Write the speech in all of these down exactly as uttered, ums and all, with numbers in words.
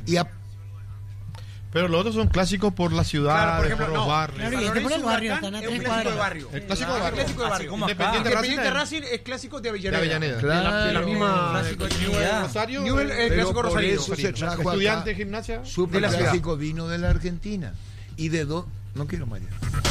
Y a, Pero los otros son clásicos por la ciudad, Claro, por ejemplo, por los no. barrios. Claro, y este por el barrio, están a Es un tres clásico de cuadras. barrio. El clásico de Ah, barrio. el clásico de Así barrio. como acá. Independiente Independiente Racing es clásico de Avellaneda. De Avellaneda. Claro. De la misma. Clásico de Newell's Trinidad. Rosario. Newell's, eh, eh, clásico por rosarino. eso se trajo acá. Estudiante, gimnasia. Super de la ciudad. clásico vino de la Argentina. Y de dos, no quiero más.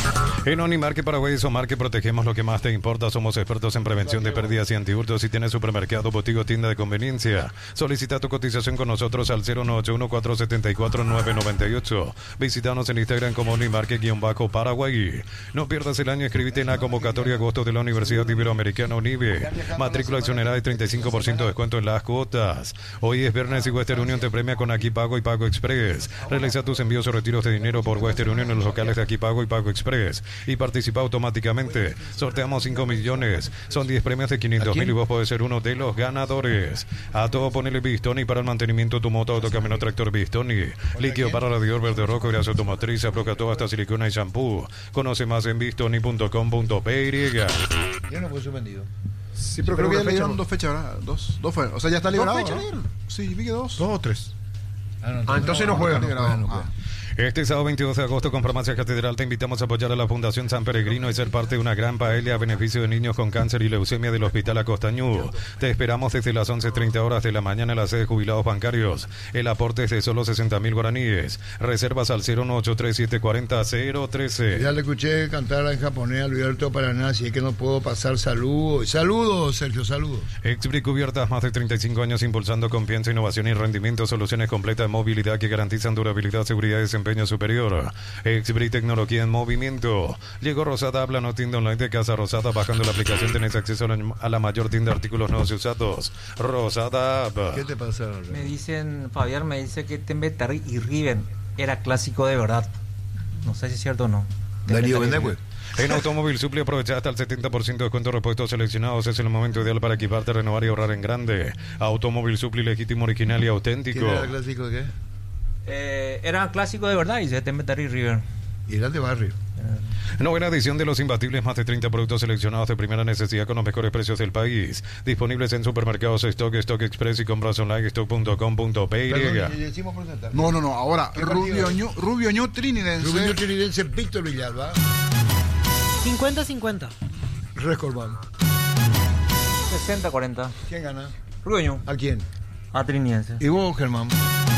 En Unimarque Paraguay y Somarque protegemos lo que más te importa. Somos expertos en prevención de pérdidas y antihurtos. Si tienes supermercado, botigo, tienda de conveniencia, solicita tu cotización con nosotros al cero nueve ocho uno, cuatro siete cuatro, nueve nueve ocho. Visítanos en Instagram como Unimarque-Paraguay. No pierdas el año, escribite en la convocatoria agosto de la Universidad Iberoamericana UNIBE. Matrícula exonerada de treinta y cinco por ciento de descuento en las cuotas. Hoy es viernes y Western Union te premia con Aquí Pago y Pago Express. Realiza tus envíos o retiros de dinero por Western Union en los locales de Aquí Pago y Pago Express y participa automáticamente. Sorteamos cinco millones. Son diez premios de quinientos mil y vos podés ser uno de los ganadores. A todo ponele Bistoni para el mantenimiento de tu moto, autocamino, tractor Bistoni. Líquido para radiador verde rojo, grasa automotriz, aplica todo hasta silicona y shampoo. Conoce más en bistoni punto com punto p y. Yo no fue suspendido. Sí, pero creo que ya le dieron dos fechas, ¿verdad? Dos, dos fue. O sea, ya está liberado. fechas ¿no? le dieron? Sí, vi que dos. Dos o tres. Ah, Ah, entonces no juega. No juega, no juega. Este sábado veintidós de agosto con Farmacia Catedral te invitamos a apoyar a la Fundación San Peregrino y ser parte de una gran paella a beneficio de niños con cáncer y leucemia del Hospital Acostañú. Te esperamos desde las once treinta horas de la mañana en la sede de jubilados bancarios. El aporte es de solo sesenta mil guaraníes. Reservas al cero nueve ocho tres siete cuatro cero cero uno tres. Ya le escuché cantar en japonés a Alberto Paraná, así es que no puedo pasar saludos. Saludos, Sergio, saludos. Expri Cubiertas, más de treinta y cinco años impulsando confianza, innovación y rendimiento, soluciones completas de movilidad que garantizan durabilidad, seguridad y desempeño superior. Expri Tecnología en movimiento. Llegó Rosada, habla, no tienda online de Casa Rosada. Bajando la aplicación tenés acceso a la, a la mayor tienda de artículos nuevos y usados. Rosada App. ¿Qué te pasa, Alberto? Me dicen, Fabián me dice que Tembetari y Riven era clásico de verdad. No sé si es cierto o no. Darío Tembetari y Vendehue. En Automóvil Supli aprovecha hasta el setenta por ciento de descuento de repuestos seleccionados. Es el momento ideal para equiparte, renovar y ahorrar en grande. Automóvil Supli, legítimo, original y auténtico. ¿Quién era el clásico de qué? Eh, era clásico de verdad, dice Tembetari y Riven. Y era de barrio. Novena edición de Los Imbatibles, más de treinta productos seleccionados de primera necesidad con los mejores precios del país. Disponibles en supermercados Stock, Stock Express y compras online stock punto com punto p y. Perdón, y decimos porcentaje. No, no, no. Ahora, ¿Qué partido Rubio es? Ñu, Rubio Ñu Trinidense. Rubio Trinidense, Víctor Villalba. cincuenta cincuenta. Rescolman. sesenta cuarenta. ¿Quién gana? Rueño. ¿A quién? A Triniense. ¿Y vos, Germán?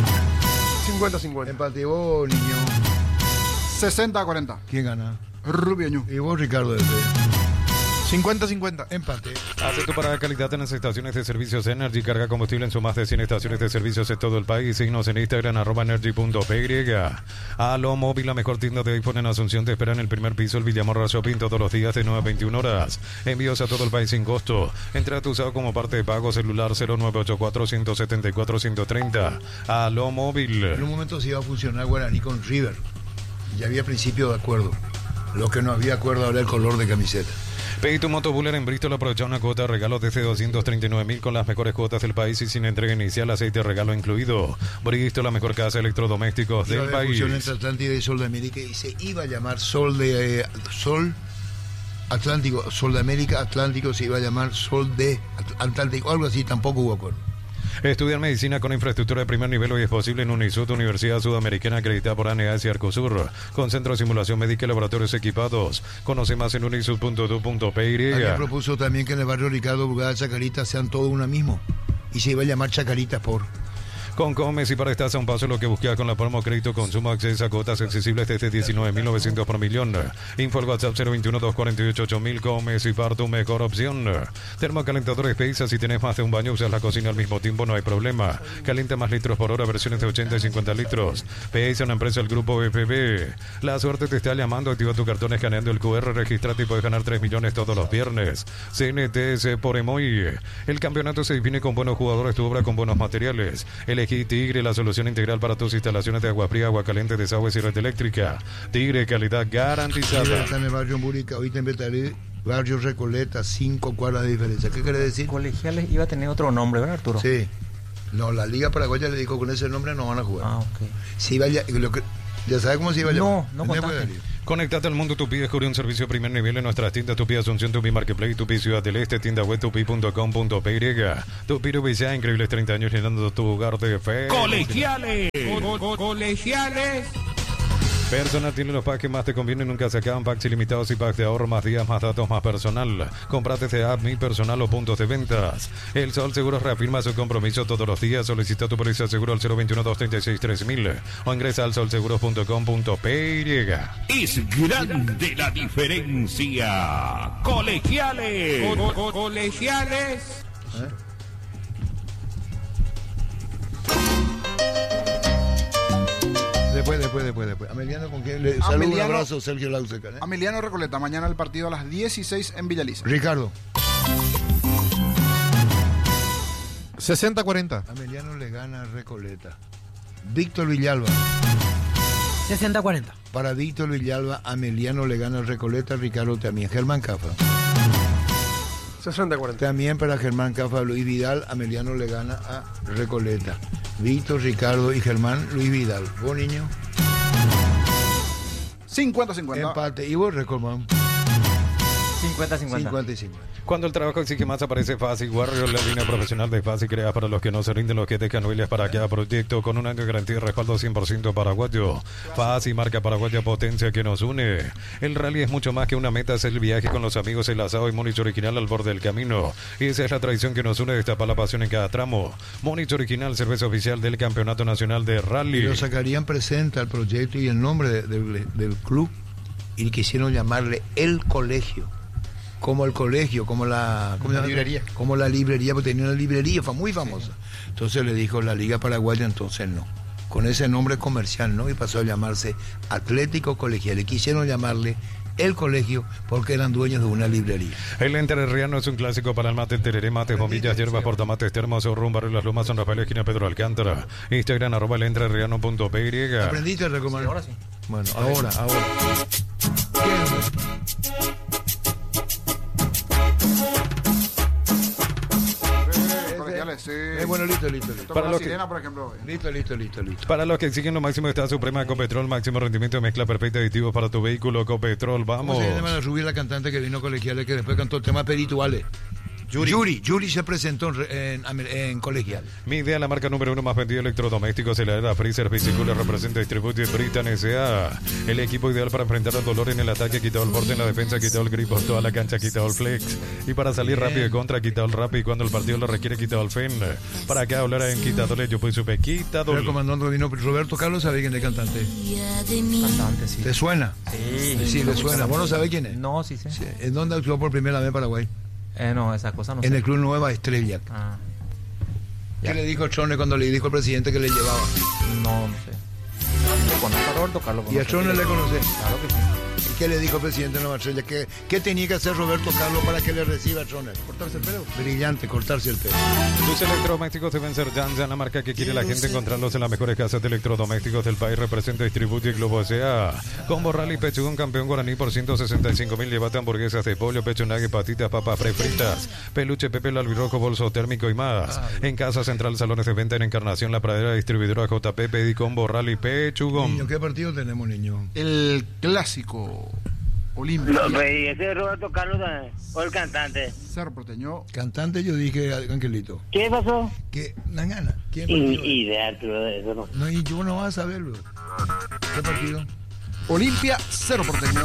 cincuenta cincuenta. Empate. ¿Y vos, niño? sesenta a cuarenta. ¿Quién gana? Rubio Ñu. ¿Y vos, Ricardo? F? cincuenta cincuenta. Empate. Hace tu parada de calidad en las estaciones de servicios Energy. Carga combustible en sus más de cien estaciones de servicios en todo el país. Síguenos en Instagram, arroba energy punto p y. Alo Móvil, la mejor tienda de iPhone en Asunción, te espera en el primer piso, el Villamorra Shopping, todos los días de nueve a veintiuna horas. Envíos a todo el país sin costo. Entra a tu usado como parte de pago celular cero nueve ocho cuatro, uno siete cuatro, uno tres cero. Alo Móvil. En un momento se iba a funcionar Guaraní con River. Ya había principio de acuerdo. Lo que no había acuerdo ahora el color de camiseta. Pedí tu moto Buller en Bristol, aprovecha una cuota de regalo desde doscientos treinta y nueve mil con las mejores cuotas del país y sin entrega inicial, aceite de regalo incluido. Bristol, la mejor casa de electrodomésticos Iba a del haber país. fusión entre Atlántida y Sol de América y se iba a llamar Sol de... eh, Sol Atlántico, Sol de América, Atlántico se iba a llamar Sol de Atlántico, algo así, tampoco hubo acuerdo. Estudiar medicina con infraestructura de primer nivel hoy es posible en Unisud, Universidad Sudamericana acreditada por A N A S y Arcosur, con centro de simulación médica y laboratorios equipados. Conoce más en unisud punto edu punto p y. Alguien propuso también que en el barrio Ricardo Burgada, Chacarita sean todo una mismo y se iba a llamar Chacarita por... Con Comes y para estar a un paso lo que buscas con la promo crédito consumo acceso a cuotas accesibles desde diecinueve mil novecientos por millón. Info al WhatsApp cero veintiuno, doscientos cuarenta y ocho, ocho mil. Comes y para tu mejor opción. Termocalentador Space, si tenés más de un baño usas la cocina al mismo tiempo no hay problema. Calienta más litros por hora, versiones de ochenta y cincuenta litros. P S, una empresa del grupo B P B. La suerte te está llamando, activa tu cartón escaneando el Q R, registrate y puedes ganar tres millones todos los viernes. C N T S por Emoy. El campeonato se define con buenos jugadores, tu obra con buenos materiales. Elegí Tigre, la solución integral para tus instalaciones de agua fría, agua caliente, desagües y red eléctrica. Tigre, calidad garantizada. Está en el barrio Murica, ahorita en Betalí, barrio Recoleta, cinco cuadras de diferencia. ¿Qué quiere decir? Colegiales iba a tener otro nombre, ¿verdad, Arturo? Sí. No, la Liga Paraguaya le dijo con ese nombre no van a jugar. Ah, ok. Se iba a, ll- lo que, ¿ya sabe cómo se iba a llamar? No, no ¿Me contaste. puede decir? Conectate al mundo Tupi, descubre un servicio de primer nivel en nuestras tiendas Tupi Asunción, Tupi Marketplace, Tupi Ciudad del Este, tienda web tupi punto com punto p y. Tupi Rubicá, increíbles treinta años llenando tu hogar de fe. Colegiales. Co- co- colegiales. Personal tiene los packs que más te convienen, nunca se acaban, packs ilimitados y packs de ahorro, más días, más datos, más personal. Comprate de app, Mi Personal o puntos de ventas. El Sol Seguros reafirma su compromiso todos los días. Solicita tu póliza de seguro al cero veintiuno, doscientos treinta y seis, tres mil o ingresa al sol seguros punto com punto p y. Es grande la diferencia. Colegiales. Co- co- colegiales. Después, después, después, después. Ameliano, ¿con quién? Le saludo, un Ameliano- abrazo, Sergio Lauseca. ¿eh? Ameliano Recoleta, mañana el partido a las dieciséis en Villaliza. Ricardo. sesenta cuarenta. Ameliano le gana a Recoleta. Víctor Villalba. sesenta cuarenta. Para Víctor Villalba, Ameliano le gana a Recoleta, Ricardo también. Germán Cafa. sesenta cuarenta. También para Germán Cafa, Luis Vidal, Ameliano le gana a Recoleta. Víctor, Ricardo y Germán, Luis Vidal. ¿Vos, niño? cincuenta cincuenta. Empate. ¿Y vos, Recolman? cincuenta cincuenta. cincuenta y cincuenta. Cuando el trabajo exige más, aparece Fácil Warrior, la línea profesional de Fácil, crea para los que no se rinden, los que dejan huellas para cada proyecto, con un año de garantía y respaldo cien por ciento paraguayo. Fácil, marca paraguaya, potencia que nos une. El rally es mucho más que una meta, es el viaje con los amigos, el asado y Múnich original al borde del camino. Y esa es la tradición que nos une, destapa la pasión en cada tramo. Múnich original, cerveza oficial del Campeonato Nacional de Rally. Y lo sacarían presente al proyecto y el nombre de- del, del club, y quisieron llamarle El Colegio. Como el colegio, como la, ¿cómo se llama? librería. Como la librería, porque tenía una librería fue muy famosa. Entonces le dijo la Liga Paraguaya, entonces no. Con ese nombre comercial, ¿no? Y pasó a llamarse Atlético Colegial. Y quisieron llamarle El Colegio porque eran dueños de una librería. El entrerriano es un clásico para el mate, tereré, mates, bombillas, hierbas, portamates, termos, rumbo, barrio Las Lomas, San Rafael, esquina Pedro Alcántara. Instagram, arroba el entrerriano punto p y. ¿Aprendiste a recomendar? Sí, ahora sí. Bueno, ahora, ahora. ¿Qué? Colegiales, sí. Eh, bueno, listo, listo, listo. Toca para la los que- sirena, por ejemplo. Listo, listo, listo, listo. Para los que exigen lo máximo está Suprema Ecopetrol, máximo rendimiento de mezcla perfecta de aditivos para tu vehículo. Ecopetrol, vamos. ¿Cómo se llama a subir la cantante que vino colegiales que después cantó el tema Perituales? Yuri. Yuri, Yuri se presentó en, en, en colegial. Mi idea, la marca número uno más vendida de electrodomésticos, heladera Freezer Piscicula, representa Distribuye Britan S A. El equipo ideal para enfrentar el dolor en el ataque, quitado el borde en la defensa, quitado el grip por toda la cancha, quitado el flex. Y para salir Bien. rápido de contra, quitado el rap y cuando el partido lo requiere, quitado el fen. Para que hablar en quitadores, yo pues supe quitador. El comandante vino Roberto Carlos, ¿sabe quién es cantante? Bastante, sí. ¿Te suena? Sí. Sí, le suena. ¿Vos no sabés quién es? No, sí sé. Sí. ¿En dónde actuó por primera vez en Paraguay? Eh, no, esa cosa no En sé. el Club Nueva Estrella. Ah, ¿Qué le dijo Chone cuando le dijo al presidente que le llevaba? no, no sé. Yo conozco a Roberto Carlos. ¿Y a conozco Chone le conoce? Claro que sí. ¿Y qué le dijo el presidente de Nueva Estrella? ¿Qué, ¿Qué tenía que hacer Roberto Carlos para que le reciba a Chone? ¿Cortarse el pelo? Brillante, cortarse el pelo. Tus electrodomésticos deben ser Janjan, la marca que quiere la gente, encontrarlos en las mejores casas de electrodomésticos del país. Representa, distribuye Globo S A. Combo Rally Pechugón, campeón guaraní por ciento sesenta y cinco mil. Llévate hamburguesas de pollo, pecho, nugget, patitas, papas prefritas, peluche, pepe, albirrojo, bolso térmico y más. En Casa Central, salones de venta en Encarnación, La Pradera, distribuidora J P, pedí Combo Rally Pechugón. Niño, ¿qué partido tenemos, niño? El clásico Olimpia. No, pues, ¿y ese es Roberto Carlos también? ¿O el cantante? Cerro Porteño. Cantante, yo dije, Angelito. ¿Qué pasó? ¿Qué? Nangana. ¿Quién Y, partido? idea, Arturo, de eso no. No, y yo no vas a saberlo. ¿Qué partido? Olimpia, Cerro Porteño.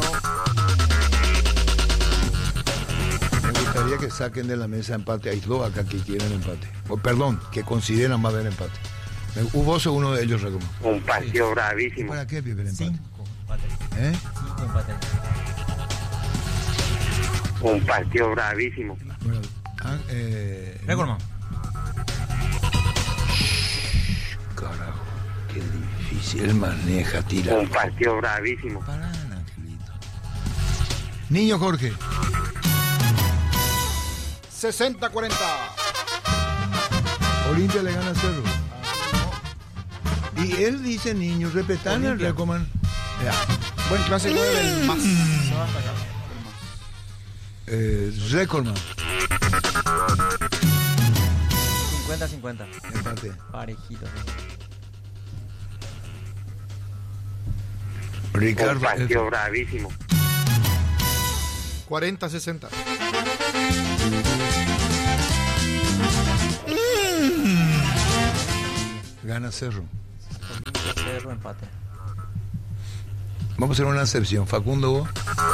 Me gustaría que saquen de la mesa empate. Hay dos acá que quieren empate. O, perdón, que consideran va a haber empate. Me- Vos sos uno de ellos, Recomo. Un partido ¿Y bravísimo. para qué, Pipe, el empate? Cinco empates. ¿Eh? Cinco empates. Un partido bravísimo. Bueno, ah, eh, Recordman. Carajo, qué difícil. Él maneja, tira. Un partido bravísimo. Pará, Angelito. Niño Jorge. sesenta cuarenta. Olimpia le gana a Cerro. Y él dice, niño, respetan el Olimpia. Recoman. Ya. Buen clásico del más. Se va a destacar. Eh, Recordman. cincuenta cincuenta. Empate. Parejito. Ricardo. Un partido bravísimo. cuarenta sesenta. Gana Cerro. Cerro, empate. Vamos a hacer una excepción. Facundo, vos.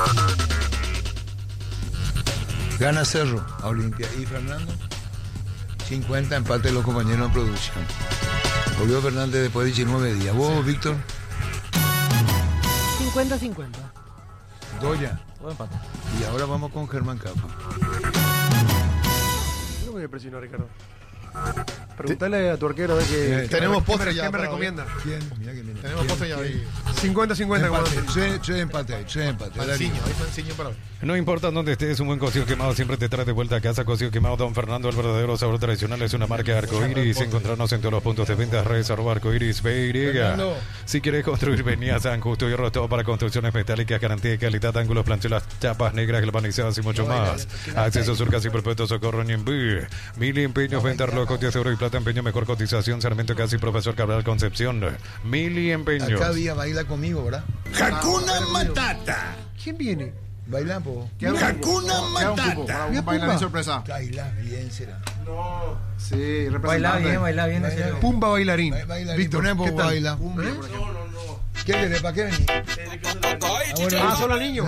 Gana Cerro a Olimpia. ¿Y Fernando? cincuenta, empate de los compañeros de producción. Volvió Fernández después de diecinueve días. ¿Vos, Víctor? cincuenta cincuenta. Doya. Todo empate. Y ahora vamos con Germán Capa. No me presionó, Ricardo. Preguntale a tu arquero de que, Eh, tenemos que me- postre que ya me para recomienda. ¿Quién? Mira que mira. Tenemos ¿Quién? postre ya ¿Quién? ahí. cincuenta cincuenta. como Empate. antes. Tres, tres empate, tres empate. Darío. Manciño, ahí Manciño para hoy. No importa dónde estés, un buen cocido quemado siempre te trae de vuelta a casa. Cocido quemado Don Fernando, el verdadero sabor tradicional, es una marca Arcoiris. Encontrarnos en todos los puntos de venta, redes arroba Arcoiris B Y. Fernando. Si quieres construir, vení a San Justo y Hierro, todo para construcciones metálicas, garantía de calidad, ángulos, planchuelas, chapas negras, galvanizadas y mucho más. Acceso Sur, casi perpetuo, socorro, Ñembí. Mili Empeños, venta relojes de oro y plata, empeño, mejor cotización, Sarmiento Casi, Profesor Cabral Concepción. Mili Empeños. Acá había baila conmigo, ¿verdad? Hakuna Matata. ¿Quién viene? Bailan, po. Queda un cupo, Hakuna queda un cupo Matata. para un Mira, bailarín Pumba. sorpresa. Baila bien, será. Sí, Baila representante. bien, baila bien, en serio. Pumba bailarín. Ba- Baila, Víctor, Víctor, ¿qué tal? baila. Cumbia, por ejemplo. ¿Qué querés? ¿Para qué venís? Ah, solo niños.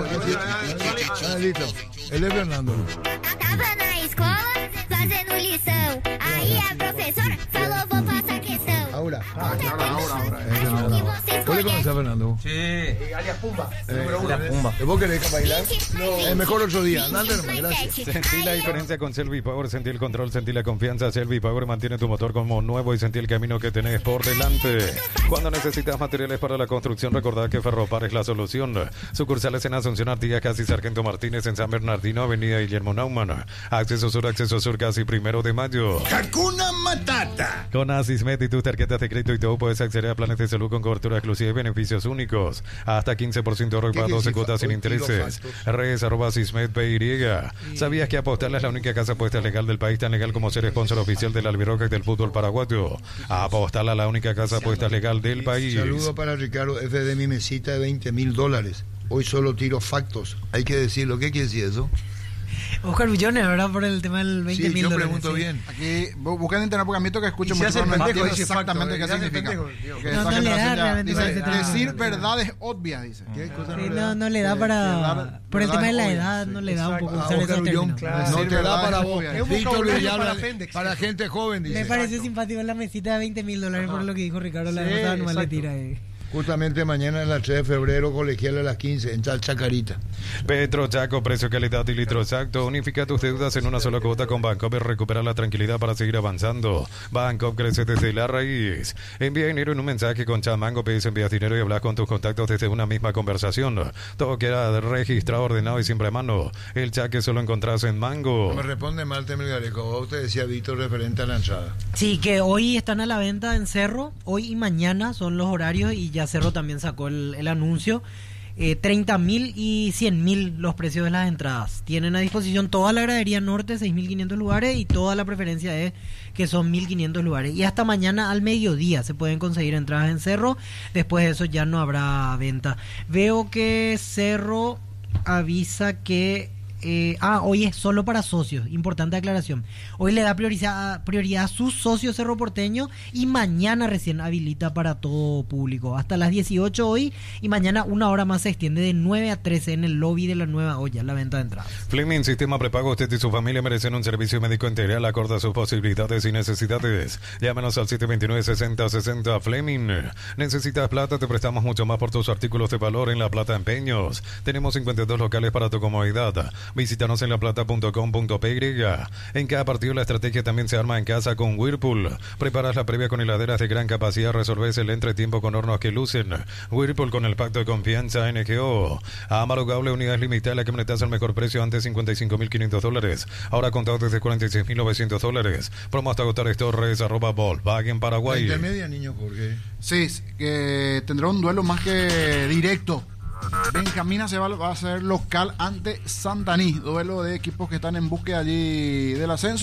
Ah, listo. Él es Fernando. Tava na escola fazendo lição. Aí a professora falou: vou passar questão. Ahora. Ahora, ahora, ahora. Es Fernando. ¿Vos le conocés a Fernando? Sí. Alias Pumba. La Pumba. ¿Vos querés bailar? Es mejor otro día. Andale, hermano, gracias. Sentí la diferencia con Selvi Power, sentí el control, sentí la confianza. Selvi Power mantiene tu motor como nuevo y sentí el camino que tenés por delante. Cuando necesitas materiales para la construcción, recordad que Ferropar es la solución. Sucursales en Asunción, Artigas, Casi Sargento Martínez, en San Bernardino, Avenida Guillermo Naumann. Acceso Sur, Acceso Sur, casi primero de mayo. Hakuna Matata. Con Asismet y tus tarjetas de crédito y todo puedes acceder a planes de salud con cobertura exclusiva y beneficios únicos. Hasta quince por ciento de ahorro y ¿Qué para quiere doce decir? cuotas sin Hoy tiro intereses. factos. Redes arroba Asismet P Y. ¿Sabías que Apostal es la única casa apuesta legal del país, tan legal como ser sponsor oficial del Albirroca y del fútbol paraguayo? Apostal a la única casa apuesta legal del país. Saludo para Ricardo F de mi mesita de veinte mil dólares. Hoy solo tiro factos. Hay que decirlo. ¿Qué quiere decir eso? Oscar Villones, ¿verdad? Por el tema del veinte Sí, mil yo dólares. pregunto sí. bien. Aquí bu- buscan en internet porque a mí toca escucho Y se mucho, hace el pero no pendejo, entiendo dice exactamente facto, qué se hace el significa. pendejo, tío. Que No, esta no le generación da ya realmente dice, para ese tema. decir verdades obvias, dice. ¿Qué cosa Sí, no le no, da? no le da Sí, para... verdad- por el tema de la verdades edad, obvias, no sí. le da un poco Ah, usar Oscar esos Ullón, términos. claro. no Decir te da verdades para vos. obvias. Es un Víctor vocabulario Villalba, para pendex. para gente joven, Me dice. parece simpático la mesita de veinte mil dólares por lo que dijo Ricardo. La Sí, verdad, nomás le exacto. tira ahí. Justamente mañana, el tres de febrero, colegial a las quince, en Chacarita. Petro Chaco, precio, calidad y litro exacto. Unifica tus deudas en una sola cuota con Bancop y recupera la tranquilidad para seguir avanzando. Bancop crece desde la raíz. Envía dinero en un mensaje con Chat Mango, pedís, envías dinero y hablas con tus contactos desde una misma conversación. Todo queda registrado, ordenado y siempre a mano. El chat que solo encontrás en Mango. Me responde Malte Melgarejo. Vos te decía Víctor referente a la entrada. Sí, que hoy están a la venta en Cerro. Hoy y mañana son los horarios y ya Cerro también sacó el, el anuncio. Eh, treinta mil y cien mil los precios de las entradas. Tienen a disposición toda la gradería norte, seis mil quinientos lugares, y toda la preferencia es que son mil quinientos lugares. Y hasta mañana al mediodía se pueden conseguir entradas en Cerro. Después de eso ya no habrá venta. Veo que Cerro avisa que... Eh, ah, hoy es solo para socios, importante aclaración. Hoy le da prioridad, prioridad a sus socios Cerro Porteño y mañana recién habilita para todo público. Hasta las dieciocho hoy y mañana una hora más se extiende de nueve a trece en el lobby de la Nueva Olla, la venta de entradas. Fleming Sistema Prepago, usted y su familia merecen un servicio médico integral acorde a sus posibilidades y necesidades. Llámanos al siete dos nueve, seis cero seis cero Fleming. ¿Necesitas plata? Te prestamos mucho más por tus artículos de valor en La Plata Empeños. Tenemos cincuenta y dos locales para tu comodidad. Visítanos en laplata punto com punto p y. En cada partido la estrategia también se arma en casa con Whirlpool. Preparas la previa con heladeras de gran capacidad, resolves el entretiempo con hornos que lucen. Whirlpool con el pacto de confianza N G O. Amaro Gable, unidades limitadas, la que metas al mejor precio, antes cincuenta y cinco mil quinientos dólares. Ahora contado desde cuarenta y seis mil novecientos dólares. Promo hasta agotar estos redes arroba Volkswagen Paraguay. La intermedia, niño Jorge. Sí, que tendrá un duelo más que directo. Benjamina se va, va a ser local ante Santaní. Duelo de equipos que están en búsqueda allí del ascenso.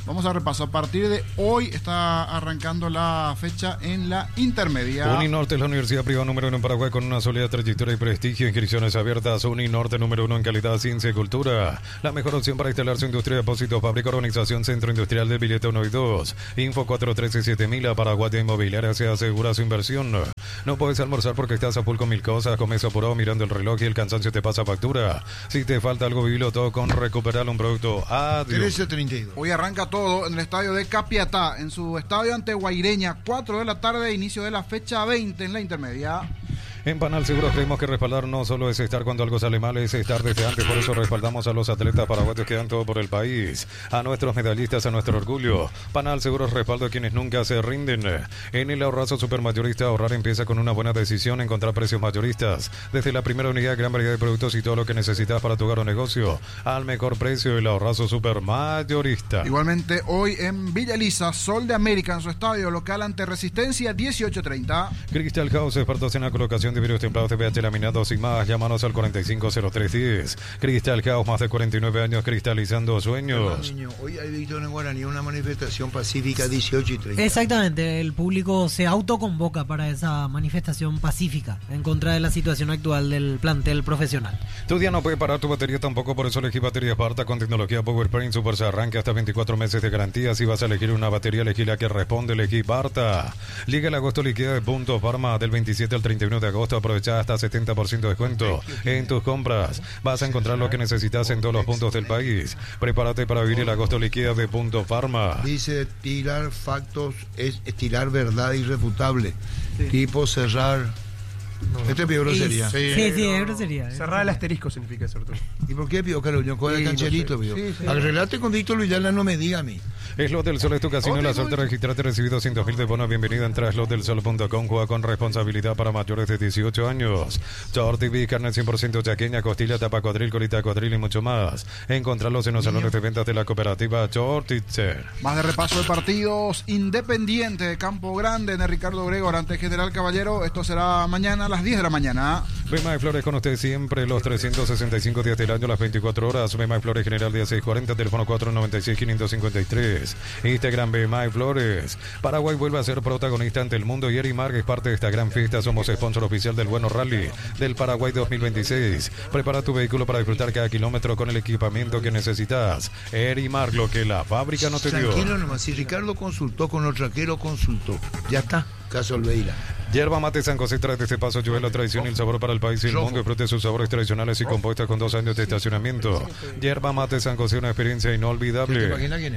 Vamos a repasar. A partir de hoy está arrancando la fecha en la intermedia. Uninorte es la universidad privada número uno en Paraguay con una sólida trayectoria y prestigio. Inscripciones abiertas. Uninorte número uno en calidad, ciencia y cultura. La mejor opción para instalar su industria de depósitos, fábrica, organización, centro industrial de billete uno y dos. Info cuatro uno tres siete mil. A Paraguay Inmobiliaria se asegura su inversión. No puedes almorzar porque estás a full con mil cosas. Comes apurado mirando el reloj y el cansancio te pasa factura. Si te falta algo, vivilo todo con recuperar un producto. Adiós. trece treinta y dos. Hoy arranca todo en el estadio de Capiatá, en su estadio ante Guaireña, cuatro de la tarde, inicio de la fecha veinte en la intermedia. En Panal Seguros creemos que respaldar no solo es estar cuando algo sale mal, es estar desde antes. Por eso respaldamos a los atletas paraguayos que dan todo por el país, a nuestros medallistas, a nuestro orgullo. Panal Seguros respalda a quienes nunca se rinden. En el ahorrazo supermayorista, ahorrar empieza con una buena decisión, encontrar precios mayoristas. Desde la primera unidad, gran variedad de productos y todo lo que necesitas para tu hogar o negocio. Al mejor precio, el ahorrazo supermayorista. Igualmente hoy en Villa Elisa, Sol de América en su estadio local ante Resistencia dieciocho treinta. Crystal House, expertos en la colocación de vidrios templados de P H laminados y más. Llámanos al cuarenta y cinco cero tres diez. Crystal House, más de cuarenta y nueve años cristalizando sueños. Niño, hoy hay visto en Guaraní una manifestación pacífica dieciocho y treinta. Exactamente, el público se autoconvoca para esa manifestación pacífica en contra de la situación actual del plantel profesional. Tu día no puede parar, tu batería tampoco, por eso elegí batería Sparta con tecnología PowerPaint Super se arranque hasta veinticuatro meses de garantía. Si vas a elegir una batería, elegí la que responde, elegí Sparta. Liga el agosto liquida de Punto Pharma del veintisiete al treinta y uno de agosto. Aprovecha hasta setenta por ciento de descuento en tus compras. Vas a encontrar lo que necesitas en todos los puntos del país. Prepárate para vivir el agosto liquida de Punto Pharma. Dice tirar factos es tirar verdad irrefutable. Sí. Tipo cerrar. No. Este pidió grosería. Sí, sí, sí, es grosería. Cerrar el asterisco significa eso. ¿Y por qué pidió Carolina? ¿Cuál es el cancherito, pidió? Sí, sí. Arreglate con Víctor Luyala, no me diga a mí. Slot del Sol es tu casino. La suerte, registrate, recibí doscientos mil de bono. Bienvenida, entra a slot del sol punto com. Juega con responsabilidad para mayores de dieciocho años. Chor T V, carne cien por ciento chaqueña, costilla, tapa cuadril, colita cuadril y mucho más. Encontrarlos en los salones de ventas de la cooperativa Chor Teacher. Más de repaso de partidos. Independiente de Campo Grande en el Ricardo Gregor ante General Caballero. Esto será mañana a las diez de la mañana. Bema y Flores con usted siempre los trescientos sesenta y cinco días del año, las veinticuatro horas. Bema y Flores General dieciséis cuarenta, teléfono cuatro nueve seis cinco cinco tres. Instagram Bema y Flores. Paraguay vuelve a ser protagonista ante el mundo y Erimar es parte de esta gran fiesta. Somos sponsor oficial del Bueno Rally del Paraguay dos mil veintiséis. Prepara tu vehículo para disfrutar cada kilómetro con el equipamiento que necesitas. Erimar, lo que la fábrica no te dio. Tranquilo nomás, si Ricardo consultó con el traquero, consultó. Ya está, caso Olveira. Yerba Mate San José trae de este paso llueve la tradición y el sabor para el país y el mundo. Disfrute sus sabores tradicionales y compuestas con dos años de estacionamiento. Yerba Mate San José, una experiencia inolvidable. ¿Te imaginas quién es?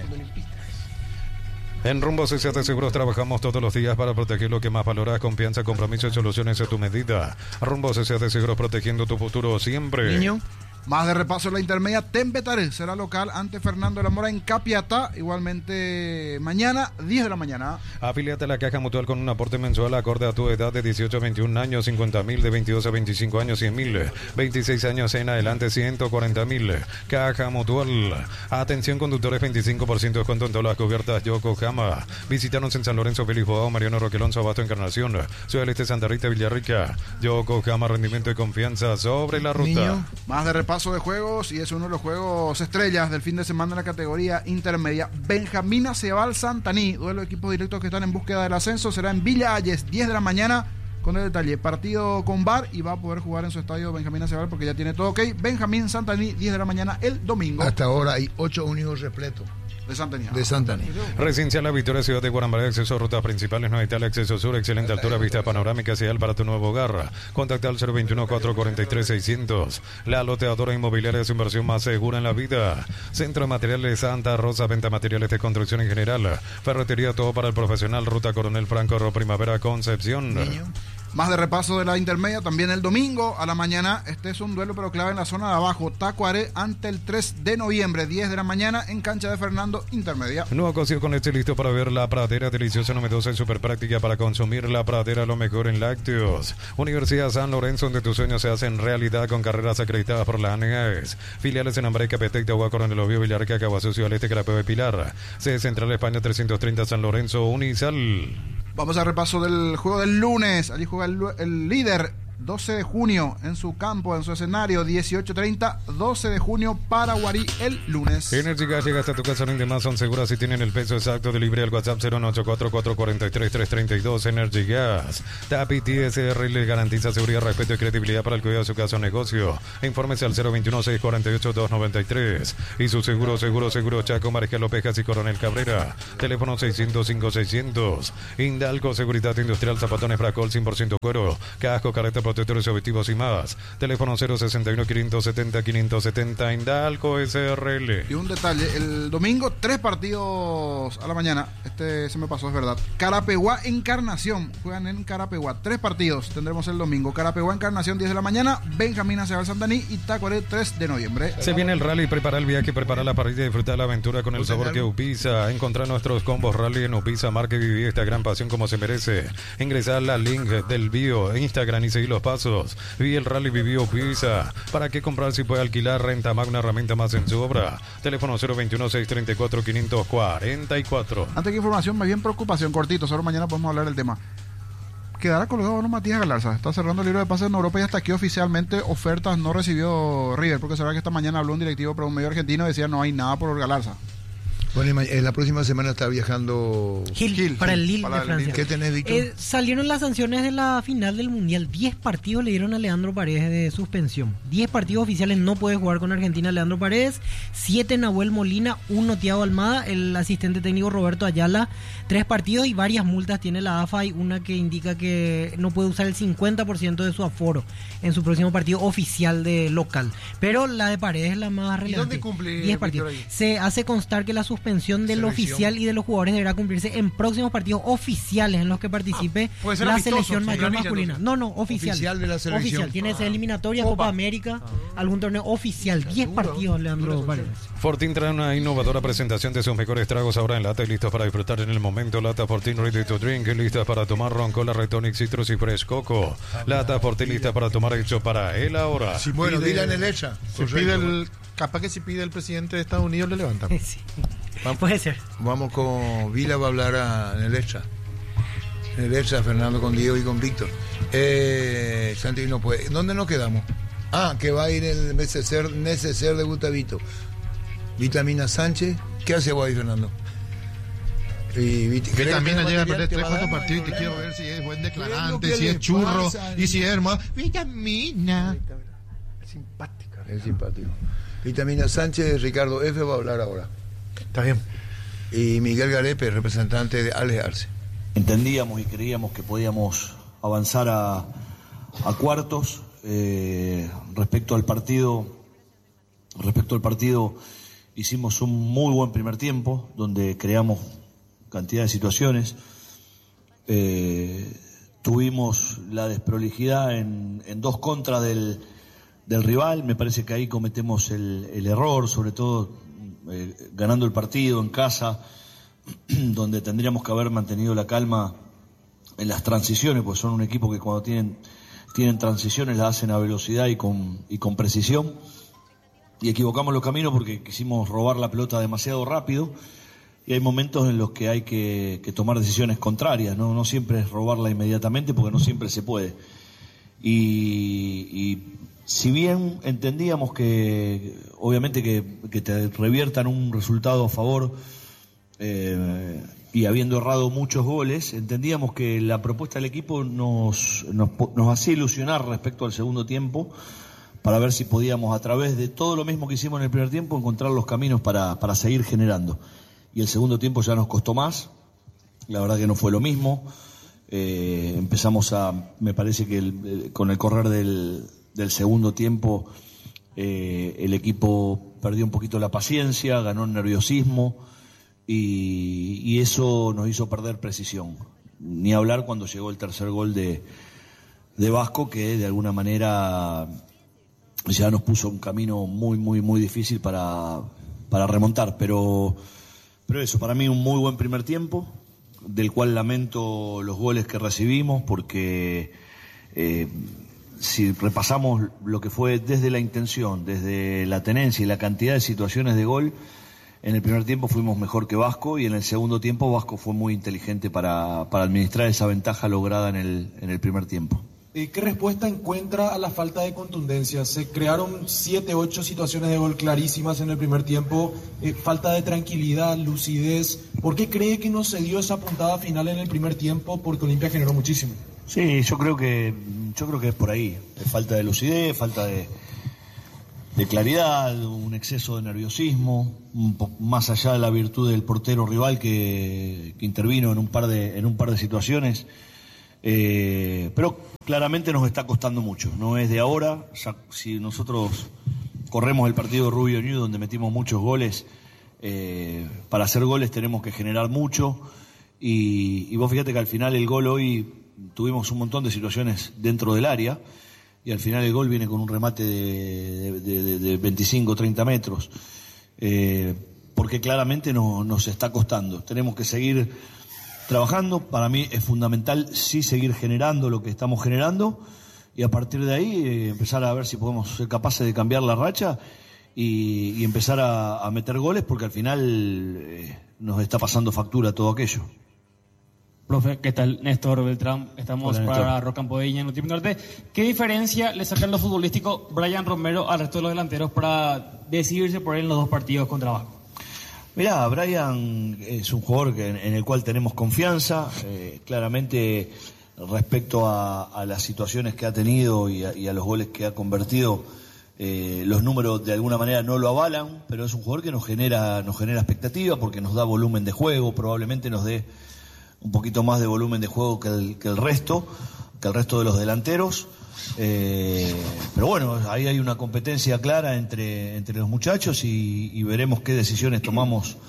En Rumbo C C A de Seguros trabajamos todos los días para proteger lo que más valoras, confianza, compromiso y soluciones a tu medida. Rumbo C C A de Seguros, protegiendo tu futuro siempre. Niño. Más de repaso en la intermedia, Tembetaré será local ante Fernando de la Mora en Capiatá, igualmente mañana, diez de la mañana. Afíliate a la Caja Mutual con un aporte mensual acorde a tu edad de dieciocho a veintiún años, cincuenta mil, de veintidós a veinticinco años, cien mil, veintiséis años en adelante, ciento cuarenta mil. Caja Mutual. Atención conductores, veinticinco por ciento de descuento en todas las cubiertas Yokohama. Visítanos en San Lorenzo, Félix Boao, Mariano Roquelón, Abasto, Encarnación, Ciudad del Este, Santa Rita, Villarrica. Yokohama, rendimiento y confianza sobre la ruta. Niño. Más de repaso de juegos y es uno de los juegos estrellas del fin de semana en la categoría intermedia. Benjamín Aceval Santaní, duelo de equipos directos que están en búsqueda del ascenso, será en Villa Ayes, diez de la mañana. Con el detalle, partido con V A R y va a poder jugar en su estadio Benjamín Aceval porque ya tiene todo ok. Benjamín Santaní, diez de la mañana el domingo. Hasta ahora hay ocho únicos repletos. De Santaní. De Santaní. Residencial La Victoria, ciudad de Guarambaré, acceso a rutas principales, no Italia, acceso sur, excelente altura, vista panorámica ideal para tu nuevo hogar. Contacta al cero veintiuno, cuatro cuarenta y tres, seiscientos. La loteadora inmobiliaria es su inversión más segura en la vida. Centro de Materiales Santa Rosa, venta materiales de construcción en general. Ferretería, todo para el profesional, ruta Coronel Franco, Ro Primavera, Concepción. Niño. Más de repaso de la intermedia, también el domingo a la mañana. Este es un duelo pero clave en la zona de abajo. Tacuaré ante el tres de noviembre, diez de la mañana en cancha de Fernando Intermedia. Nuevo cocido con leche listo para ver la pradera, deliciosa, novedosa y súper práctica para consumir la pradera, lo mejor en lácteos. Universidad San Lorenzo, donde tus sueños se hacen realidad con carreras acreditadas por la A N A E S. Filiales en Ambaray, Capetec, Tahuá, Coronel Oviedo, Villarrica, Caguazú, Ciudad del Este, Carapeo y Pilar. Sede Central España trescientos treinta, San Lorenzo, Unisal. Vamos al repaso del juego del lunes. Allí juega el, el líder doce de junio en su campo, en su escenario, dieciocho treinta, doce de junio, Paraguarí el lunes. Energy Gas llega hasta tu casa, rinde más, son seguras y tienen el peso exacto. De libre al WhatsApp cero nueve ocho cuatro cuatro cuatro tres tres tres dos. Energy Gas. TAPI T S R le garantiza seguridad, respeto y credibilidad para el cuidado de su casa o negocio. Infórmese al cero veintiuno, seiscientos cuarenta y ocho, doscientos noventa y tres. Y su seguro, seguro, seguro Chaco, Marejal Lopejas y Coronel Cabrera. Teléfono seiscientos cinco seiscientos. Indalco Seguridad Industrial, zapatones Bracol cien por ciento cuero, casco, careta, protectores objetivos y más. Teléfono cero sesenta y uno, quinientos setenta, quinientos setenta. Indalco S R L. Y un detalle, el domingo tres partidos a la mañana. Este se me pasó, es verdad. Carapeguá Encarnación, juegan en Carapeguá. Tres partidos tendremos el domingo. Carapeguá Encarnación diez de la mañana, Benjamín Aceval Santaní y Tacuaré tres de noviembre. Se viene el rally, prepara el viaje, prepara la parrilla y disfruta la aventura con el sabor que Upisa. Encontrar nuestros combos rally en Upisa, marca y viví esta gran pasión como se merece. Ingresar al link del bio en Instagram y seguir los pasos. Viví el rally, viví Upisa. ¿Para qué comprar si puede alquilar? Renta más, una herramienta más en su obra. Teléfono cero veintiuno, seiscientos treinta y cuatro, quinientos cuarenta y cuatro. Antes que información, más bien preocupación, cortito, solo mañana podemos hablar del tema. Quedará colgado no Matías Galarza. Está cerrando el libro de pases en Europa y hasta aquí oficialmente ofertas no recibió River, porque se ve que esta mañana habló un directivo para un medio argentino y decía no hay nada por Galarza. Bueno, en la próxima semana está viajando Gil, Gil para Gil, el Lille de Francia. ¿Qué tenés, Víctor? Eh, salieron las sanciones de la final del Mundial. diez partidos le dieron a Leandro Paredes de suspensión. diez partidos oficiales, no puede jugar con Argentina Leandro Paredes. siete Nahuel Molina, uno Thiago Almada, el asistente técnico Roberto Ayala. tres partidos y varias multas tiene la A F A y una que indica que no puede usar el cincuenta por ciento de su aforo en su próximo partido oficial de local. Pero la de Paredes es la más relevante. ¿Y dónde cumple diez partidos. Se hace constar que la suspensión del selección oficial y de los jugadores deberá cumplirse en próximos partidos oficiales en los que participe ah, la amistoso, selección mayor masculina. Entonces. No, no, oficial. Oficial de la selección. Oficial. Tiene que ser ah. eliminatoria, Copa, Copa América, ah. algún torneo oficial. diez partidos, Leandro Paredes. Fortín trae una innovadora presentación de sus mejores tragos ahora en lata y listos para disfrutar en el momento. Lata Fortín Ready to Drink, listas para tomar ron, cola, retonic, citrus y fresh coco. Lata Fortín lista para tomar, hecho para él ahora. Si bueno, dile en el hecha. Si pide el, capaz que si pide el presidente de Estados Unidos le levantan. Sí. Vamos, puede ser. Vamos con Vila, va a hablar a, en el extra. En el extra, Fernando con Diego y con Víctor. Eh, Santi no puede. ¿Dónde nos quedamos? Ah, que va a ir el neceser, neceser de Gustavito. Vitamina Sánchez. ¿Qué hace vos ahí, Fernando? Y Vitamina llega a perder tres, cuatro partidos y te quiero ver si es buen declarante, si es churro pasa, y si es hermoso. Vitamina. Es simpática. Es simpático. Vitamina Sánchez, Ricardo F. va a hablar ahora. Está bien. Y Miguel Garepe, representante de Alex Arce. Entendíamos y creíamos que podíamos avanzar a, a cuartos. Eh, respecto al partido, respecto al partido, hicimos un muy buen primer tiempo, donde creamos cantidad de situaciones. Eh, tuvimos la desprolijidad en, en dos contras del, del rival. Me parece que ahí cometemos el, el error, sobre todo Eh, ganando el partido en casa, donde tendríamos que haber mantenido la calma en las transiciones, porque son un equipo que cuando tienen, tienen transiciones las hacen a velocidad y con, y con precisión, y equivocamos los caminos porque quisimos robar la pelota demasiado rápido, y hay momentos en los que hay que, que tomar decisiones contrarias, ¿no? No siempre es robarla inmediatamente porque no siempre se puede. Y, y si bien entendíamos que, obviamente, que, que te reviertan un resultado a favor, eh, y habiendo errado muchos goles, entendíamos que la propuesta del equipo nos, nos, nos hacía ilusionar respecto al segundo tiempo, para ver si podíamos, a través de todo lo mismo que hicimos en el primer tiempo, encontrar los caminos para, para seguir generando. Y el segundo tiempo ya nos costó más, la verdad que no fue lo mismo. Eh, empezamos a, me parece que el, con el correr del, del segundo tiempo, eh, el equipo perdió un poquito la paciencia, ganó el nerviosismo y, y eso nos hizo perder precisión. Ni hablar cuando llegó el tercer gol de, de Vasco, que de alguna manera ya nos puso un camino muy, muy, muy difícil para, para remontar. Pero, pero eso, para mí un muy buen primer tiempo, del cual lamento los goles que recibimos, porque eh, si repasamos lo que fue desde la intención, desde la tenencia y la cantidad de situaciones de gol, en el primer tiempo fuimos mejor que Vasco, y en el segundo tiempo Vasco fue muy inteligente para, para administrar esa ventaja lograda en el, en el primer tiempo. Eh, ¿Qué respuesta encuentra a la falta de contundencia? Se crearon siete, ocho situaciones de gol clarísimas en el primer tiempo, eh, falta de tranquilidad, lucidez. ¿Por qué cree que no se dio esa puntada final en el primer tiempo? Porque Olimpia generó muchísimo. Sí, yo creo que yo creo que es por ahí. Es falta de lucidez, falta de, de claridad, un exceso de nerviosismo, un po- más allá de la virtud del portero rival que, que intervino en un par de en un par de situaciones. Eh, pero claramente nos está costando mucho, no es de ahora. Ya, si nosotros corremos el partido de Rubio Ñu, donde metimos muchos goles, eh, para hacer goles tenemos que generar mucho, y, y vos fíjate que al final el gol hoy tuvimos un montón de situaciones dentro del área, y al final el gol viene con un remate de, de, de, de veinticinco, treinta metros, eh, porque claramente no, nos está costando. Tenemos que seguir trabajando. Para mí es fundamental sí seguir generando lo que estamos generando, y a partir de ahí eh, empezar a ver si podemos ser capaces de cambiar la racha y, y empezar a, a meter goles, porque al final eh, nos está pasando factura todo aquello. Profe, ¿qué tal? Néstor Beltrán, estamos Hola, para Néstor. Rock and Podilla en Último Norte. ¿Qué diferencia le saca en lo futbolístico Brian Romero al resto de los delanteros para decidirse por él en los dos partidos contra Vasco? Mirá, Brian es un jugador que, en el cual tenemos confianza, eh, claramente respecto a, a las situaciones que ha tenido y a, y a los goles que ha convertido, eh, los números de alguna manera no lo avalan, pero es un jugador que nos genera, nos genera expectativa porque nos da volumen de juego, probablemente nos dé un poquito más de volumen de juego que el, que el resto, que el resto de los delanteros. Eh, pero bueno, ahí hay una competencia clara entre, entre los muchachos, y, y veremos qué decisiones tomamos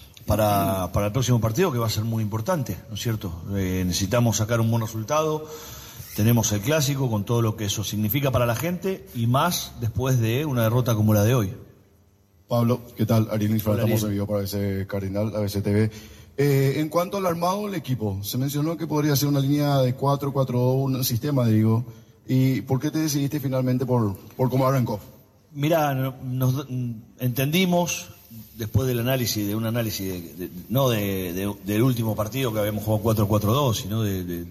para, para el próximo partido, que va a ser muy importante, ¿no es cierto? Eh, necesitamos sacar un buen resultado, tenemos el clásico con todo lo que eso significa para la gente, y más después de una derrota como la de hoy. Pablo, ¿qué tal? Ariel Nisfra, Hola, estamos Ariel. en vivo para A B C Cardinal, A B C T V. Eh, en cuanto al armado del equipo, se mencionó que podría ser una línea de cuatro cuatro dos, un sistema, digo. ¿Y por qué te decidiste finalmente por, por cómo arrancó? Mirá, no- nos entendimos, después del análisis, de un análisis, de, de- no de, de- del último partido que habíamos jugado cuatro cuatro dos, sino de, de-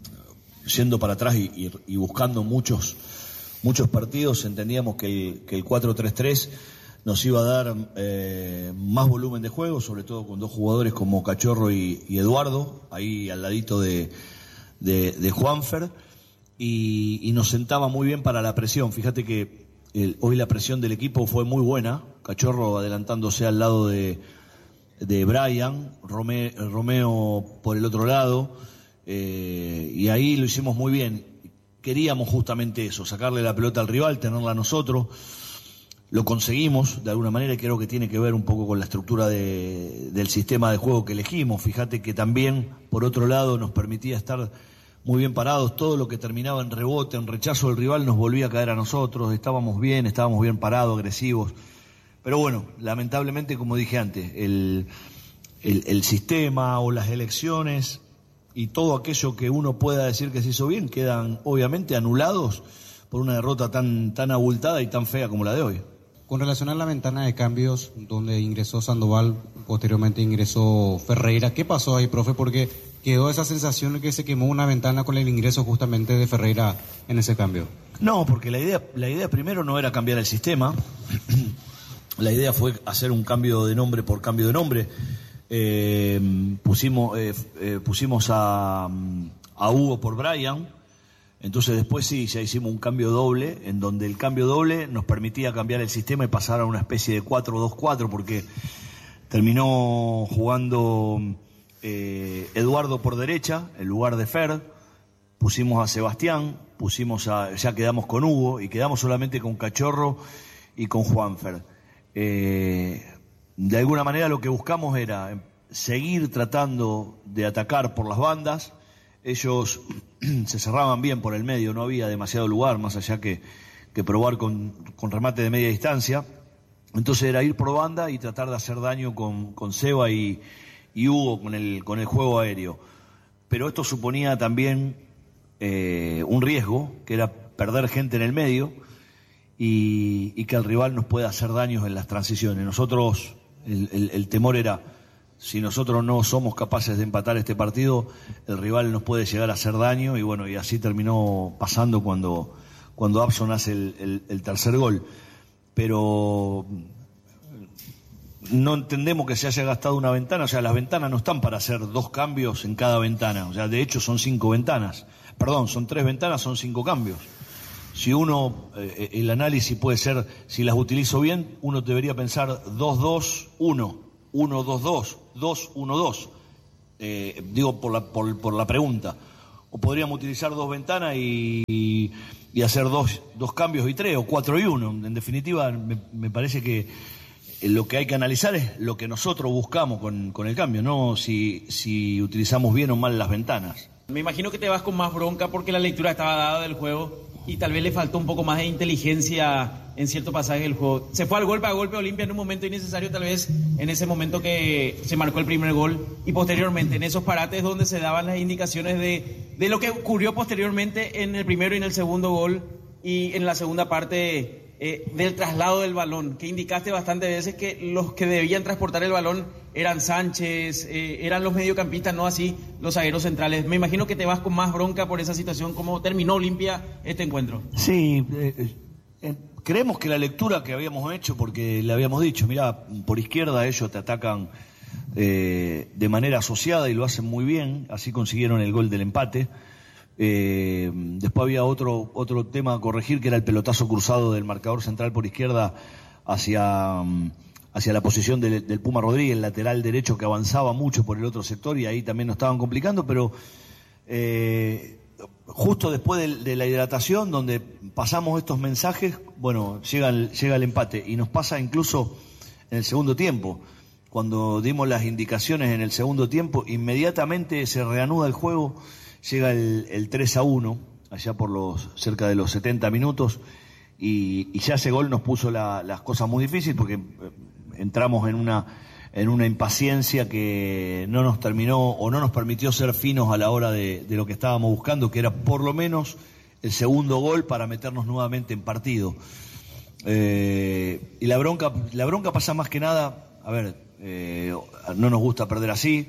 yendo para atrás y, y- y buscando muchos muchos partidos, entendíamos que el, que el cuatro tres tres nos iba a dar eh, más volumen de juego, sobre todo con dos jugadores como Cachorro y, y Eduardo, ahí al ladito de, de, de Juanfer, y, y nos sentaba muy bien para la presión. Fíjate que el- hoy la presión del equipo fue muy buena, Cachorro adelantándose al lado de, de Brian, Rome- Romeo por el otro lado, eh, y ahí lo hicimos muy bien. Queríamos justamente eso, sacarle la pelota al rival, tenerla nosotros. Lo conseguimos de alguna manera, y creo que tiene que ver un poco con la estructura de- del sistema de juego que elegimos. Fíjate que también, por otro lado, nos permitía estar muy bien parados. Todo lo que terminaba en rebote, en rechazo del rival, nos volvía a caer a nosotros. Estábamos bien, estábamos bien parados, agresivos. Pero bueno, lamentablemente, como dije antes, el, el, el sistema o las elecciones y todo aquello que uno pueda decir que se hizo bien quedan obviamente anulados por una derrota tan, tan abultada y tan fea como la de hoy. Con relación a la ventana de cambios, donde ingresó Sandoval, posteriormente ingresó Ferreira, ¿qué pasó ahí, profe? Porque quedó esa sensación de que se quemó una ventana con el ingreso justamente de Ferreira en ese cambio. No, porque la idea, la idea primero no era cambiar el sistema, la idea fue hacer un cambio de nombre por cambio de nombre. Eh, pusimos, eh, eh, pusimos a, a Hugo por Brian. Entonces después sí, ya hicimos un cambio doble, en donde el cambio doble nos permitía cambiar el sistema y pasar a una especie de cuatro dos cuatro, porque terminó jugando eh, Eduardo por derecha, en lugar de Fer, pusimos a Sebastián, pusimos a, ya quedamos con Hugo, y quedamos solamente con Cachorro y con Juanfer. Eh, de alguna manera lo que buscamos era seguir tratando de atacar por las bandas. Ellos se cerraban bien por el medio, no había demasiado lugar, más allá que, que probar con, con remate de media distancia. Entonces era ir por banda y tratar de hacer daño con, con Seba y, y Hugo con el, con el juego aéreo. Pero esto suponía también eh, un riesgo, que era perder gente en el medio y, y que el rival nos pueda hacer daños en las transiciones. Nosotros, el, el, el temor era si nosotros no somos capaces de empatar este partido, el rival nos puede llegar a hacer daño, y bueno, y así terminó pasando cuando, cuando Abson hace el, el, el tercer gol. Pero no entendemos que se haya gastado una ventana, o sea, las ventanas no están para hacer dos cambios en cada ventana, o sea, de hecho son cinco ventanas, perdón, son tres ventanas, son cinco cambios. Si uno, eh, el análisis puede ser, si las utilizo bien, uno debería pensar dos dos uno, uno dos dos, dos uno dos, eh, digo por la, por, por la pregunta. O podríamos utilizar dos ventanas y, y, y hacer dos, dos cambios y tres, o cuatro y uno. En definitiva, me, me parece que lo que hay que analizar es lo que nosotros buscamos con, con el cambio, no si, si utilizamos bien o mal las ventanas. Me imagino que te vas con más bronca porque la lectura estaba dada del juego y tal vez le faltó un poco más de inteligencia en cierto pasaje del juego. Se fue al golpe a golpe Olimpia en un momento innecesario, tal vez en ese momento que se marcó el primer gol, y posteriormente en esos parates donde se daban las indicaciones de, de lo que ocurrió posteriormente en el primero y en el segundo gol, y en la segunda parte eh, del traslado del balón, que indicaste bastantes veces que los que debían transportar el balón eran Sánchez, eh, eran los mediocampistas, no así los zagueros centrales. Me imagino que te vas con más bronca por esa situación. ¿Cómo terminó Olimpia este encuentro? Sí, eh, eh, creemos que la lectura que habíamos hecho, porque le habíamos dicho, mira, por izquierda ellos te atacan eh, de manera asociada y lo hacen muy bien, así consiguieron el gol del empate. Eh, después había otro, otro tema a corregir, que era el pelotazo cruzado del marcador central por izquierda hacia... Um, hacia la posición del, del Puma Rodríguez, el lateral derecho, que avanzaba mucho por el otro sector, y ahí también nos estaban complicando, pero eh, justo después de, de la hidratación, donde pasamos estos mensajes, bueno, llega el, llega el empate, y nos pasa incluso en el segundo tiempo. Cuando dimos las indicaciones en el segundo tiempo, inmediatamente se reanuda el juego, llega el, el tres a uno, allá por los cerca de los setenta minutos, y, y ya ese gol nos puso la, las cosas muy difíciles, porque entramos en una en una impaciencia que no nos terminó o no nos permitió ser finos a la hora de, de lo que estábamos buscando, que era por lo menos el segundo gol para meternos nuevamente en partido. Eh, y la bronca la bronca pasa más que nada, a ver, eh, no nos gusta perder así,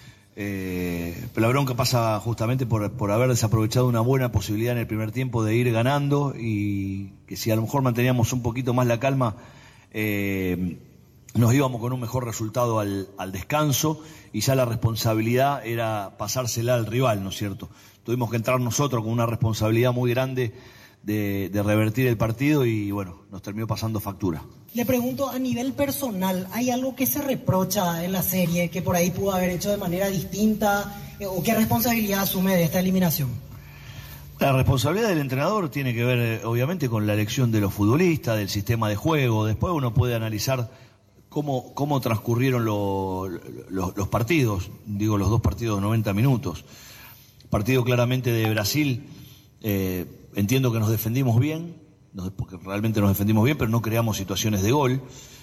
eh, pero la bronca pasa justamente por, por haber desaprovechado una buena posibilidad en el primer tiempo de ir ganando, y que si a lo mejor manteníamos un poquito más la calma, eh, nos íbamos con un mejor resultado al, al descanso, y ya la responsabilidad era pasársela al rival, ¿no es cierto? Tuvimos que entrar nosotros con una responsabilidad muy grande de, de revertir el partido, y bueno, nos terminó pasando factura. Le pregunto, a nivel personal, ¿hay algo que se reprocha en la serie que por ahí pudo haber hecho de manera distinta, eh, o qué responsabilidad asume de esta eliminación? La responsabilidad del entrenador tiene que ver, obviamente, con la elección de los futbolistas, del sistema de juego. Después uno puede analizar cómo, cómo transcurrieron lo, lo, los partidos, digo los dos partidos de noventa minutos. Partido claramente de Brasil, eh, entiendo que nos defendimos bien, nos, porque realmente nos defendimos bien, pero no creamos situaciones de gol.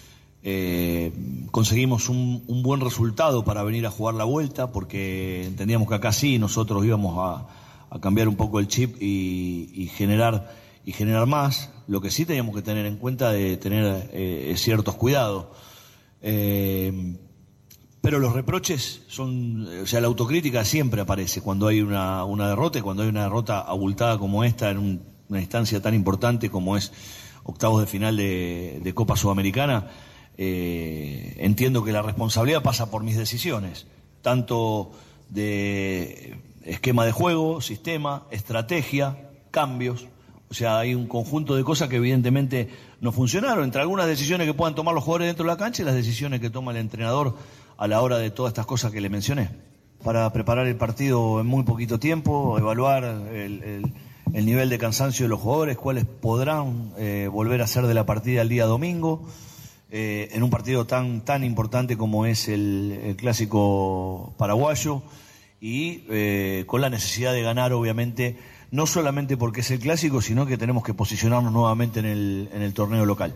Eh, conseguimos un, un buen resultado para venir a jugar la vuelta, porque entendíamos que acá sí nosotros íbamos a, a cambiar un poco el chip y, y generar y generar más. Lo que sí teníamos que tener en cuenta de tener eh, ciertos cuidados. Eh, pero los reproches son, o sea, la autocrítica siempre aparece cuando hay una, una derrota, y cuando hay una derrota abultada como esta en un, una instancia tan importante como es octavos de final de, de Copa Sudamericana. Eh, entiendo que la responsabilidad pasa por mis decisiones, tanto de esquema de juego, sistema, estrategia, cambios. O sea, hay un conjunto de cosas que evidentemente no funcionaron, entre algunas decisiones que puedan tomar los jugadores dentro de la cancha y las decisiones que toma el entrenador a la hora de todas estas cosas que le mencioné. Para preparar el partido en muy poquito tiempo, evaluar el, el, el nivel de cansancio de los jugadores, cuáles podrán eh, volver a ser de la partida el día domingo, eh, en un partido tan, tan importante como es el, el clásico paraguayo, y eh, con la necesidad de ganar, obviamente, no solamente porque es el clásico, sino que tenemos que posicionarnos nuevamente en el, en el torneo local.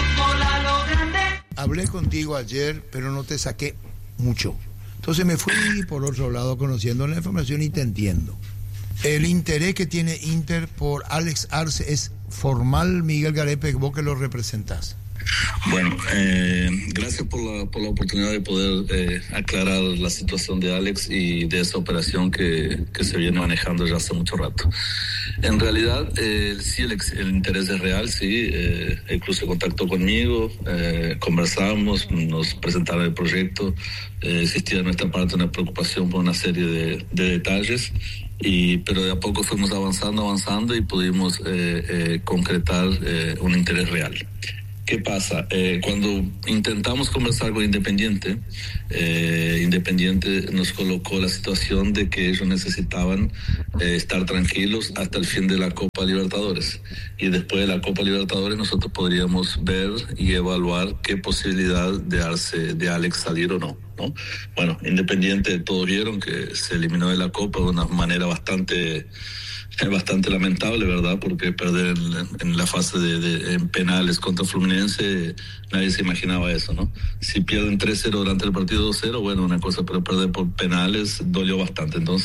Hablé contigo ayer, pero no te saqué mucho. Entonces me fui por otro lado conociendo la información y te entiendo. El interés que tiene Inter por Alex Arce es formal, Miguel Garepe, vos que lo representás. Bueno, eh, gracias por la, por la oportunidad de poder eh, aclarar la situación de Alex y de esa operación que, que se viene manejando ya hace mucho rato. En realidad, eh, sí, el, el interés es real, sí. Eh, el club se contactó conmigo, eh, conversamos, nos presentaron el proyecto. Eh, existía de nuestra parte una preocupación por una serie de, de detalles. Y, pero de a poco fuimos avanzando, avanzando y pudimos eh, eh, concretar eh, un interés real. ¿Qué pasa? Eh, cuando intentamos conversar con Independiente, eh, Independiente nos colocó la situación de que ellos necesitaban eh, estar tranquilos hasta el fin de la Copa Libertadores. Y después de la Copa Libertadores nosotros podríamos ver y evaluar qué posibilidad de, darse, de Alex salir o no, ¿no? Bueno, Independiente, todos vieron que se eliminó de la Copa de una manera bastante... Es bastante lamentable, ¿verdad? Porque perder en, en la fase de, de en penales contra Fluminense, nadie se imaginaba eso, ¿no? Si pierden tres cero durante el partido dos cero, bueno, una cosa, pero perder por penales dolió bastante. Entonces,